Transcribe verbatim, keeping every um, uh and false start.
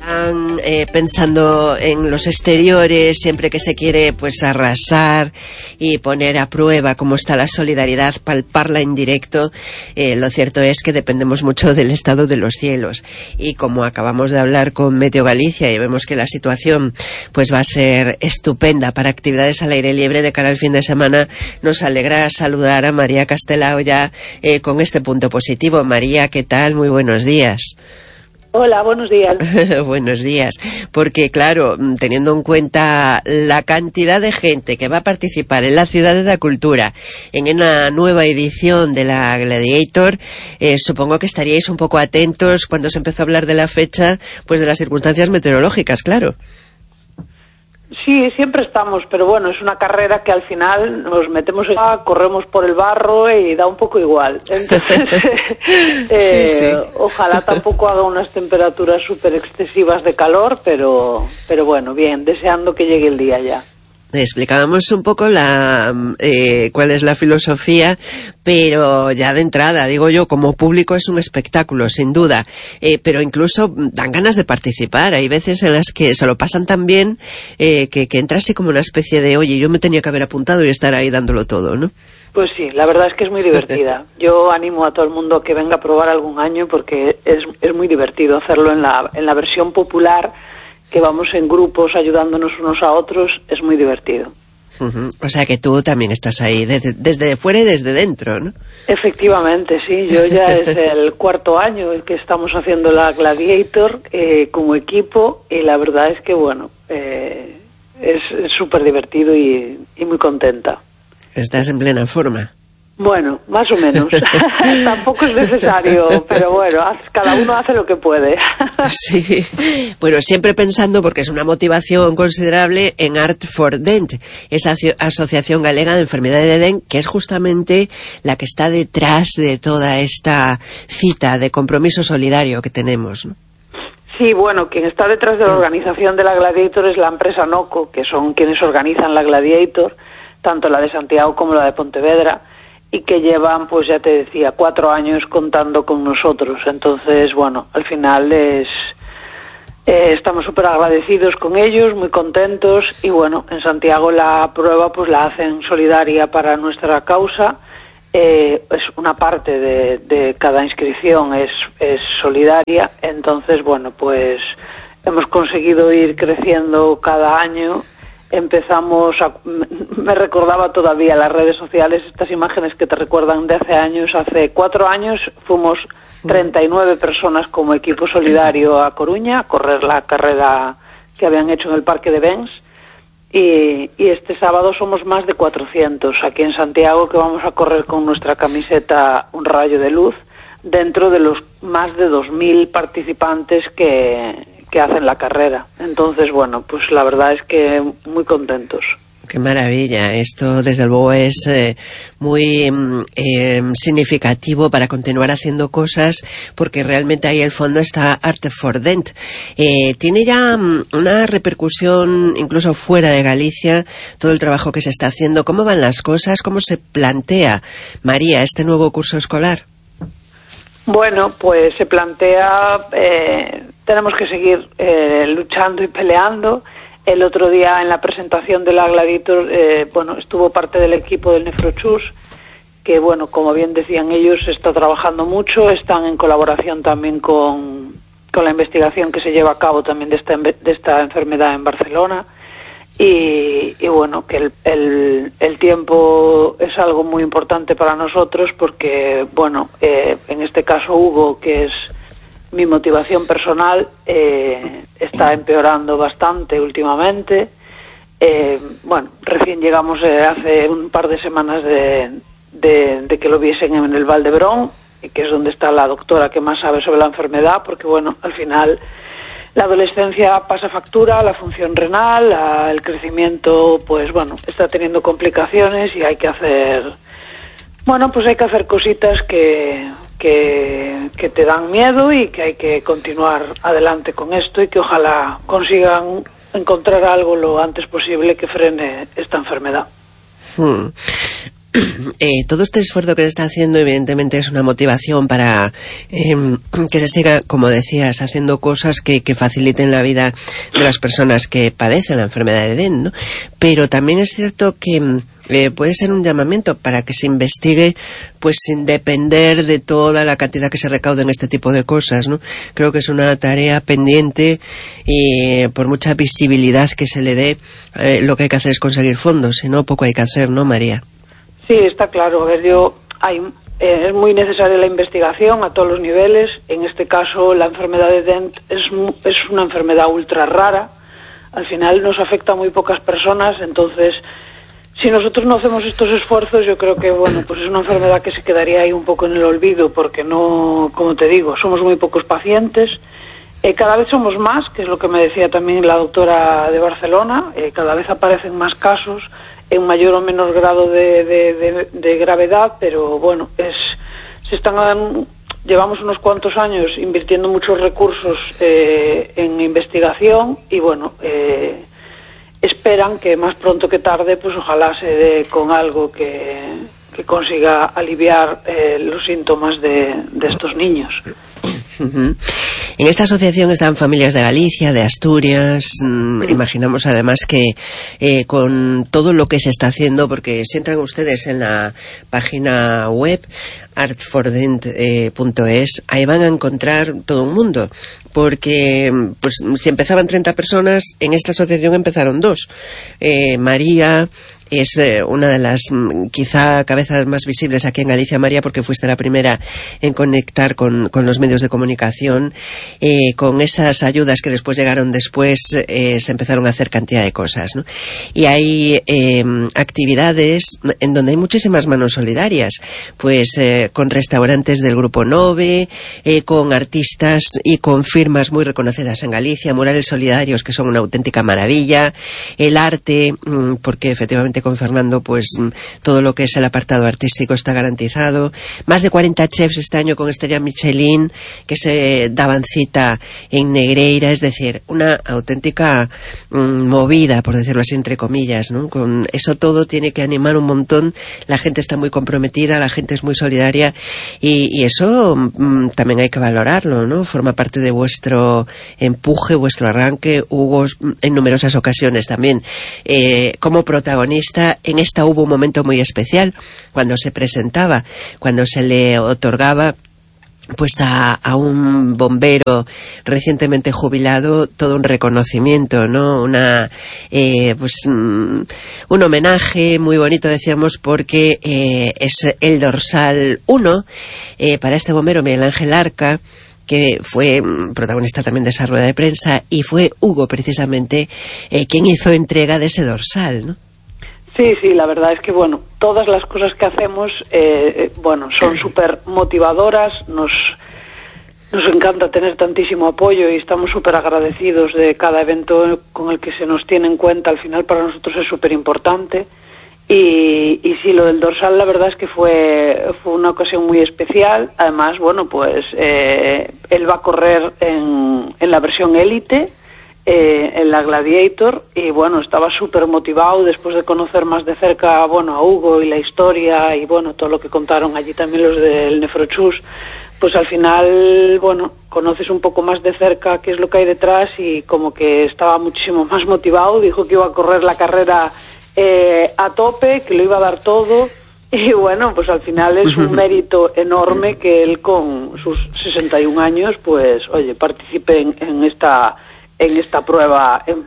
Están eh, pensando en los exteriores, siempre que se quiere pues arrasar y poner a prueba cómo está la solidaridad, palparla en directo. Eh, lo cierto es que dependemos mucho del estado de los cielos, y como acabamos de hablar con Meteo Galicia y vemos que la situación pues va a ser estupenda para actividades al aire libre de cara al fin de semana, nos alegra saludar a María Castelao ya eh, con este punto positivo. María, ¿qué tal? Muy buenos días. Hola, buenos días. Buenos días, porque claro, teniendo en cuenta la cantidad de gente que va a participar en la Ciudad de la Cultura en una nueva edición de la Gladiator, eh, supongo que estaríais un poco atentos cuando se empezó a hablar de la fecha, pues de las circunstancias meteorológicas, claro. Sí, siempre estamos, pero bueno, es una carrera que al final nos metemos en la, corremos por el barro y da un poco igual. Entonces, eh, sí, sí. Ojalá tampoco haga unas temperaturas súper excesivas de calor, pero, pero bueno, bien, deseando que llegue el día ya. Explicábamos un poco la eh, cuál es la filosofía, pero ya de entrada, digo yo, como público es un espectáculo, sin duda, eh, pero incluso dan ganas de participar. Hay veces en las que se lo pasan tan bien eh, que, que entra así como una especie de, oye, yo me tenía que haber apuntado y estar ahí dándolo todo, ¿no? Pues sí, la verdad es que es muy divertida. Yo animo a todo el mundo que venga a probar algún año porque es, es muy divertido hacerlo en la, en la versión popular, que vamos en grupos ayudándonos unos a otros, es muy divertido. Uh-huh. O sea que tú también estás ahí, desde, desde fuera y desde dentro, ¿no? Efectivamente, sí. Yo ya es el cuarto año el que estamos haciendo la Gladiator eh, como equipo, y la verdad es que, bueno, eh, es súper divertido y, y muy contenta. Estás en plena forma. Bueno, más o menos. Tampoco es necesario, pero bueno, cada uno hace lo que puede. Sí, bueno, siempre pensando, porque es una motivación considerable, en Art for Dent, esa asociación galega de enfermedad de Dent, que es justamente la que está detrás de toda esta cita de compromiso solidario que tenemos, ¿no? Sí, bueno, quien está detrás de la organización de la Gladiator es la empresa Noco, que son quienes organizan la Gladiator, tanto la de Santiago como la de Pontevedra, y que llevan, pues ya te decía, cuatro años contando con nosotros. Entonces, bueno, al final es eh, estamos súper agradecidos con ellos, muy contentos, y bueno, en Santiago la prueba pues la hacen solidaria para nuestra causa. Eh, es una parte de, de cada inscripción es, es solidaria. Entonces, bueno, pues hemos conseguido ir creciendo cada año. Empezamos a, me recordaba todavía las redes sociales, estas imágenes que te recuerdan de hace años. Hace cuatro años fuimos treinta y nueve personas como equipo solidario a Coruña a correr la carrera que habían hecho en el Parque de Bens, y, y este sábado somos más de cuatrocientos aquí en Santiago, que vamos a correr con nuestra camiseta Un Rayo de Luz, dentro de los más de dos mil participantes que que hacen la carrera. Entonces, bueno, pues la verdad es que muy contentos. Qué maravilla. Esto, desde luego, es eh, muy eh, significativo para continuar haciendo cosas, porque realmente ahí el fondo está Art for Dent. Eh, tiene ya um, una repercusión incluso fuera de Galicia, todo el trabajo que se está haciendo. ¿Cómo van las cosas? ¿Cómo se plantea, María, este nuevo curso escolar? Bueno, pues se plantea, eh, tenemos que seguir eh, luchando y peleando. El otro día en la presentación de la Gladiator, eh, bueno, estuvo parte del equipo del Nefrochus, que bueno, como bien decían ellos, está trabajando mucho, están en colaboración también con, con la investigación que se lleva a cabo también de esta, de esta enfermedad en Barcelona. Y, y bueno, que el, el, el tiempo es algo muy importante para nosotros, porque, bueno, eh, en este caso Hugo, que es mi motivación personal, eh, está empeorando bastante últimamente. Eh, bueno, recién llegamos eh, hace un par de semanas de, de, de que lo viesen en el Valdebrón, que es donde está la doctora que más sabe sobre la enfermedad, porque, bueno, al final la adolescencia pasa factura, la función renal, la, el crecimiento, pues bueno, está teniendo complicaciones, y hay que hacer, bueno, pues hay que hacer cositas que, que, que te dan miedo, y que hay que continuar adelante con esto, y que ojalá consigan encontrar algo lo antes posible que frene esta enfermedad. Hmm. Eh, todo este esfuerzo que se está haciendo evidentemente es una motivación para eh, que se siga, como decías, haciendo cosas que, que faciliten la vida de las personas que padecen la enfermedad de D E N, ¿no? Pero también es cierto que eh, puede ser un llamamiento para que se investigue, pues sin depender de toda la cantidad que se recauda en este tipo de cosas, ¿no? Creo que es una tarea pendiente y por mucha visibilidad que se le dé, eh, lo que hay que hacer es conseguir fondos, si no, poco hay que hacer, ¿no, María? Sí, está claro. A ver, yo, hay, eh, es muy necesaria la investigación a todos los niveles. En este caso, la enfermedad de D E N es, es una enfermedad ultra rara. Al final nos afecta a muy pocas personas, entonces, si nosotros no hacemos estos esfuerzos, yo creo que, bueno, pues es una enfermedad que se quedaría ahí un poco en el olvido, porque no, como te digo, somos muy pocos pacientes. Eh, cada vez somos más, que es lo que me decía también la doctora de Barcelona, eh, cada vez aparecen más casos, en mayor o menor grado de, de, de, de gravedad, pero bueno, es se están llevamos unos cuantos años invirtiendo muchos recursos eh, en investigación y bueno, eh, esperan que más pronto que tarde, pues ojalá se dé con algo que, que consiga aliviar eh, los síntomas de, de estos niños. Uh-huh. En esta asociación están familias de Galicia, de Asturias. Mmm, imaginamos además que eh, con todo lo que se está haciendo, porque si entran ustedes en la página web art for dent punto es, ahí van a encontrar todo un mundo, porque pues si empezaban treinta personas, en esta asociación empezaron dos. Eh, María es eh, una de las quizá cabezas más visibles aquí en Galicia, María, porque fuiste la primera en conectar con, con los medios de comunicación, eh, con esas ayudas que después llegaron después, eh, se empezaron a hacer cantidad de cosas, ¿no? Y hay eh, actividades en donde hay muchísimas manos solidarias, pues eh, con restaurantes del Grupo Nove, eh, con artistas y con firmas muy reconocidas en Galicia, murales solidarios que son una auténtica maravilla, el arte, porque efectivamente con Fernando pues todo lo que es el apartado artístico está garantizado. Más de cuarenta chefs este año con estrella Michelin que se daban cita en Negreira, es decir, una auténtica mmm, movida, por decirlo así entre comillas, ¿no? Con eso todo tiene que animar un montón, la gente está muy comprometida, la gente es muy solidaria y, y eso mmm, también hay que valorarlo, ¿no? Forma parte de vuestro empuje, vuestro arranque. Hugo en numerosas ocasiones también eh, como protagonista. En esta hubo un momento muy especial cuando se presentaba, cuando se le otorgaba pues a, a un bombero recientemente jubilado todo un reconocimiento, ¿no? Una eh, pues mm, un homenaje muy bonito, decíamos, porque eh, es el dorsal uno eh, para este bombero Miguel Ángel Arca, que fue protagonista también de esa rueda de prensa, y fue Hugo precisamente eh, quien hizo entrega de ese dorsal, ¿no? Sí, sí, la verdad es que, bueno, todas las cosas que hacemos, eh, bueno, son súper motivadoras, nos, nos encanta tener tantísimo apoyo y estamos súper agradecidos de cada evento con el que se nos tiene en cuenta. Al final para nosotros es súper importante y, y sí, lo del dorsal la verdad es que fue, fue una ocasión muy especial. Además, bueno, pues eh, él va a correr en, en la versión élite, Eh, en la Gladiator, y bueno, estaba súper motivado después de conocer más de cerca, bueno, a Hugo y la historia y bueno, todo lo que contaron allí también los del Nefrochus, pues al final, bueno, conoces un poco más de cerca qué es lo que hay detrás y como que estaba muchísimo más motivado, dijo que iba a correr la carrera eh, a tope, que lo iba a dar todo. Y bueno, pues al final es un mérito enorme que él con sus sesenta y un años, pues oye, participe en, en esta en esta prueba en,